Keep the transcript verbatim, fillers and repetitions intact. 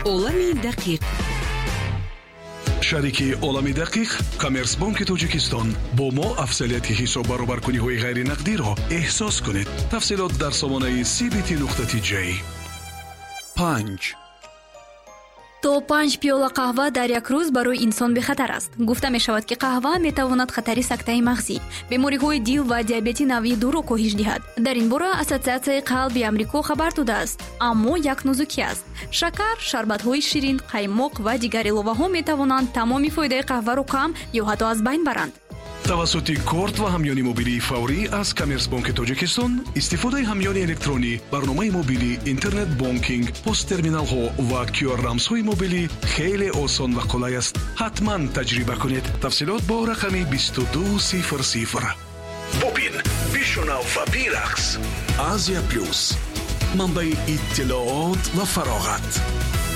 عالم دقیق. شریکی عالم دقیق کامرسبانک تاجیکستان با ما افضلیت حساب برابرکنی‌های غیر نقدی را احساس کنید. تفصیلات در سامانه سی بی تی نقطه تی جی. پنج то панҷ пиёла қаҳва дар як рӯз барои инсон бехатар аст. гуфта мешавад ки қаҳва метавонад хатари сактаи мағзӣ, бемориҳои дил ва диабети навъи дуро коҳиш диҳад. дар ин бора Ассотсиатсияи қалби Амрико хабар додааст, аммо як нозукӣ аст. шакар, шарбатҳои ширин, қаймоқ ва дигар иловаҳо метавонанд тамоми фоидаи қаҳваро кам ё ҳатто аз байн баранд. тавассути корт ва ҳамёни мобилии фаврӣ аз Коммерсбанки Тоҷикистон истифодаи ҳамёни электронӣ, барномаи мобилӣ, интернет бонкинг, посттерминалҳо ва кю ар рамзҳои мобилӣ хеле осон ва қулай аст. ҳатман таҷриба кунед. тафсилот бо рақами бисту ду сифр сифр. бубин бишунав ва бирақс. Азия плюс, манбаи иттилоот ва фароғат.